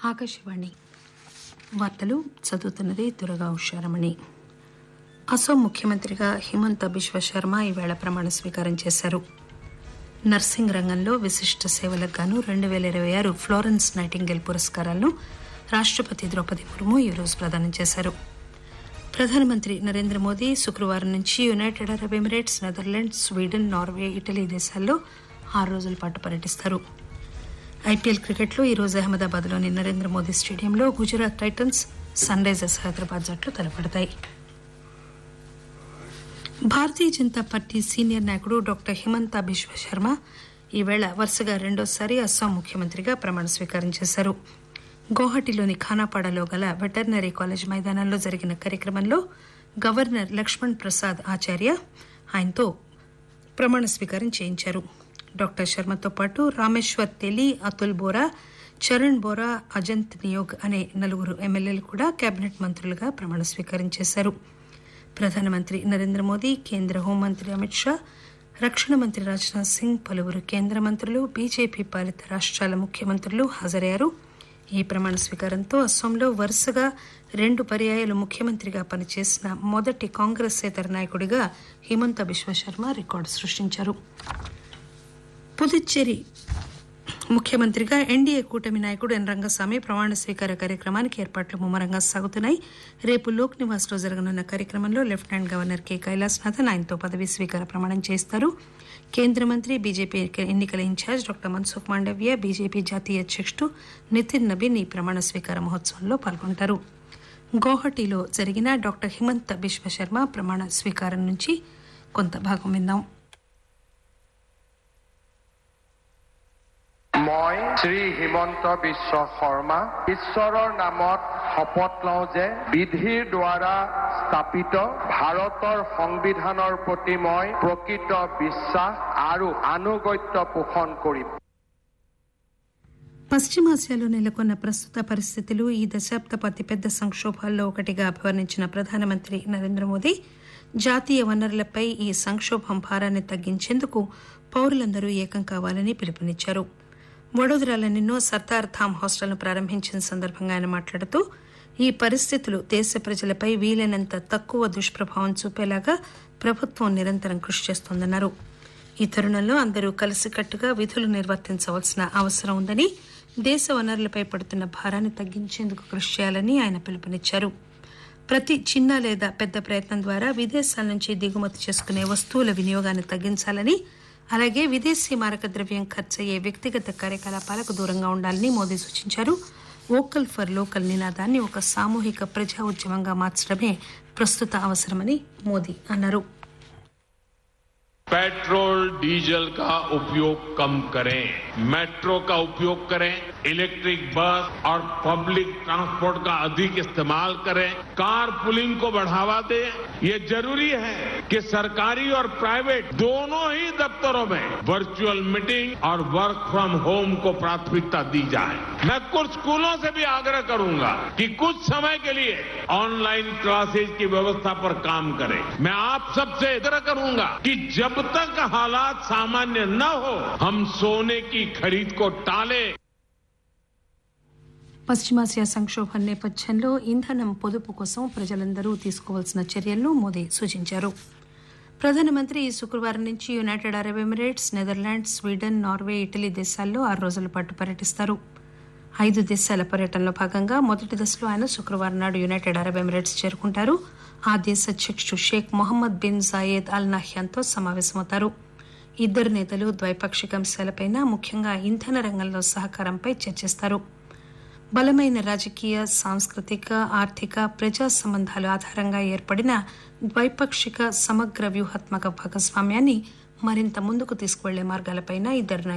ఆకాశవాణి వార్తలు చదువుతున్నది దుర్గా ఉషారమణి. అసోం ముఖ్యమంత్రిగా హిమంత బిశ్వ శర్మ ఈవేళ ప్రమాణ స్వీకారం చేశారు. నర్సింగ్ రంగంలో విశిష్ట సేవలకు గాను 2026 ఫ్లోరెన్స్ నైటింగేల్ పురస్కారాలను రాష్టపతి ద్రౌపది ముర్ము ఈరోజు ప్రదానం చేశారు. ప్రధానమంత్రి నరేంద్ర మోదీ శుక్రవారం నుంచి United Arab Emirates, Netherlands, Sweden, Norway, Italy దేశాల్లో 6 రోజుల పాటు పర్యటిస్తారు. ఐపీఎల్ క్రికెట్లో ఈరోజు అహ్మదాబాద్లోని నరేంద్ర మోదీ స్టేడియంలో Gujarat Titans, sun Risers Hyderabad జట్లు తలపడతాయి. భారతీయ జనతా పార్టీ సీనియర్ నాయకుడు డాక్టర్ హిమంత బిశ్వ శర్మ ఈవేళ వరుసగా రెండోసారి అస్సాం ముఖ్యమంత్రిగా ప్రమాణ స్వీకారం చేశారు. గౌహటిలోని ఖానాపాడలో గల వెటర్నరీ కాలేజ్ మైదానంలో జరిగిన కార్యక్రమంలో గవర్నర్ లక్ష్మణ్ ప్రసాద్ ఆచార్య ఆయనతో ప్రమాణ స్వీకారం చేయించారు. డాక్టర్ శర్మతో పాటు రామేశ్వర్ తెలి, అతుల్ బోరా, చరణ్ బోరా, అజంత్ నియోగ్ అనే 4 ఎమ్మెల్యేలు కూడా కేబినెట్ మంత్రులుగా ప్రమాణ స్వీకారం చేశారు. ప్రధానమంత్రి నరేంద్ర మోదీ, కేంద్ర హోంమంత్రి అమిత్ షా, రక్షణ మంత్రి రాజ్నాథ్ సింగ్, పలువురు కేంద్ర మంత్రులు, బీజేపీ పాలిత రాష్ట్రాల ముఖ్యమంత్రులు హాజరయ్యారు. ఈ ప్రమాణ స్వీకారంతో అస్సాంలో వరుసగా 2 పర్యాయాలు ముఖ్యమంత్రిగా పనిచేసిన మొదటి కాంగ్రెసేతర నాయకుడిగా హిమంత బిశ్వ శర్మ రికార్డు సృష్టించారు. పుదుచ్చేరి ముఖ్యమంత్రిగా ఎన్డీఏ కూటమి నాయకుడు ఎన్ రంగస్వామి ప్రమాణ స్వీకార కార్యక్రమానికి ఏర్పాట్లు ముమ్మరంగా సాగుతున్నాయి. రేపు లోక్ నివాస్ లో జరగనున్న కార్యక్రమంలో లెఫ్టినెంట్ గవర్నర్ కె కైలాసనాథన్ ఆయనతో పదవీ స్వీకార ప్రమాణం చేస్తారు. కేంద్ర మంత్రి, బీజేపీ ఎన్నికల incharge doctor Mansukh Mandaviya, BJP జాతీయ అధ్యక్షుడు నితిన్ నబీన్ ఈ ప్రమాణ స్వీకార మహోత్సవంలో పాల్గొంటారు. గౌహటిలో జరిగిన డాక్టర్ హిమంత బిశ్వ శర్మ ప్రమాణ స్వీకారం నుంచి కొంత భాగం విందాం. মই শ্ৰী হিমন্ত বিশ্ব শৰ্মা ঈশ্বৰৰ নামত শপত লওঁ যে বিধিৰ দ্বাৰা স্থাপিত ভাৰতৰ সংবিধানৰ প্ৰতি মই প্ৰকৃত বিশ্বাস আৰু আনুগত্য পোষণ কৰিম. పశ్చిమాసియాలో నెలకొన్న ప్రస్తుత పరిస్థితులు ఈ దశాబ్దపు అతిపెద్ద సంక్షోభాల్లో ఒకటిగా అభివర్ణించిన ప్రధానమంత్రి నరేంద్ర మోదీ జాతీయ వనరులపై ఈ సంక్షోభం భారాన్ని తగ్గించేందుకు పౌరులందరూ ఏకం కావాలని పిలుపునిచ్చారు. వడోదరాలో సర్దార్ ధామ్ హాస్టల్ను ప్రారంభించిన సందర్భంగా ఆయన మాట్లాడుతూ ఈ పరిస్థితులు దేశ ప్రజలపై వీలైనంత తక్కువ దుష్ప్రభావం చూపేలాగా ప్రభుత్వం నిరంతరం కృషి చేస్తోందన్నారు. ఈ తరుణంలో అందరూ కలిసికట్టుగా విధులు నిర్వర్తించవలసిన అవసరం ఉందని, దేశ వనరులపై పడుతున్న భారాన్ని తగ్గించేందుకు కృషి చేయాలని ఆయన పిలుపునిచ్చారు. ప్రతి చిన్న లేదా పెద్ద ప్రయత్నం ద్వారా విదేశాల నుంచి దిగుమతి చేసుకునే వస్తువుల వినియోగాన్ని తగ్గించాలని, అలాగే విదేశీ మారక ద్రవ్యం ఖర్చయ్యే వ్యక్తిగత కార్యకలాపాలకు దూరంగా ఉండాలని మోదీ సూచించారు. వోకల్ ఫర్ లోకల్ నినాదాన్ని ఒక సామూహిక ప్రజా ఉద్యమంగా మార్చడమే ప్రస్తుత అవసరమని మోదీ అన్నారు. पेट्रोल डीजल का उपयोग कम करें, मेट्रो का उपयोग करें, इलेक्ट्रिक बस और पब्लिक ट्रांसपोर्ट का अधिक इस्तेमाल करें, कार पुलिंग को बढ़ावा दें. ये जरूरी है कि सरकारी और प्राइवेट दोनों ही दफ्तरों में वर्चुअल मीटिंग और वर्क फ्रॉम होम को प्राथमिकता दी जाए. मैं कुछ स्कूलों से भी आग्रह करूंगा कि कुछ समय के लिए ऑनलाइन क्लासेज की व्यवस्था पर काम करें. मैं आप सबसे आग्रह करूंगा कि जब तक हालात सामान्य न हो हम सोने की खरीद को टालें. పశ్చిమాసియా సంక్షోభం నేపథ్యంలో ఇంధనం పొదుపు కోసం ప్రజలందరూ తీసుకోవాల్సిన చర్యలను మోదీ సూచించారు. ప్రధానమంత్రి ఈ శుక్రవారం నుంచి United Arab Emirates, Netherlands, Sweden, Norway, Italy దేశాల్లో 6 రోజుల పాటు పర్యటిస్తారు. 5 దేశాల పర్యటనలో భాగంగా మొదటి దశలో ఆయన శుక్రవారం నాడు యునైటెడ్ అరబ్ ఎమిరేట్స్ చేరుకుంటారు. ఆ దేశ అధ్యక్షుడు షేక్ మొహమ్మద్ బిన్ జాయేద్ అల్ నహ్యాన్తో సమావేశమవుతారు. ఇద్దరు నేతలు ద్వైపాక్షిక అంశాలపై, ముఖ్యంగా ఇంధన రంగంలో సహకారంపై చర్చిస్తారు. బలమైన రాజకీయ, సాంస్కృతిక, ఆర్థిక, ప్రజా సంబంధాల ఆధారంగా ఏర్పడిన ద్వైపాక్షిక సమగ్ర వ్యూహాత్మక భాగస్వామ్యాన్ని మరింత ముందుకు తీసుకువెళ్లే మార్గాలపై ఇద్దరు